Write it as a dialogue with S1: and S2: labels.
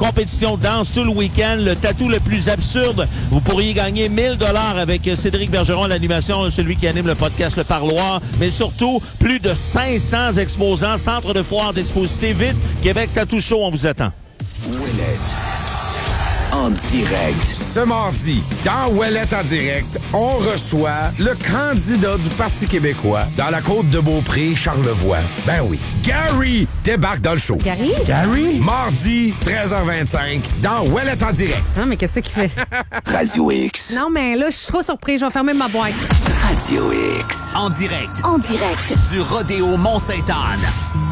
S1: compétition de danse tout le week-end, le tatou le plus absurde. Vous pourriez gagner 1000 $ avec Cédric Bergeron à l'animation, celui qui anime le podcast Le Parloir, mais surtout plus de 500 exposants, centre de foire d'exposité. Vite, Québec Tattoo Show, on vous attend.
S2: Ouellette en direct.
S3: Ce mardi, dans Ouellette en direct, on reçoit le candidat du Parti québécois dans la côte de Beaupré, Charlevoix. Ben oui, Gary débarque dans le show.
S4: Gary?
S3: Mardi, 13h25, dans Ouellette en direct.
S4: Non, mais qu'est-ce qu'il fait?
S2: Radio X.
S4: Non, mais là, je suis trop surprise. Je vais fermer ma boîte.
S2: Radio X. En direct.
S5: En direct.
S2: Du Rodéo Mont-Sainte-Anne.